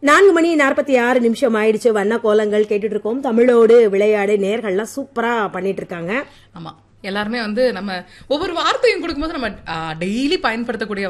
4:46 ஆயிடுச்சு. வண்ண கோலங்கள் கேட்டுட்டு இருக்கோம். தமிழோடு விளையாடு நேர்கள்லாம் சூப்பரா பண்ணிட்டு இருக்காங்க. ஆமா, எல்லாருமே நம்ம ஒவ்வொரு வார்த்தையும் கொடுக்கும்போது நம்ம டெய்லி பயன்படுத்தக்கூடிய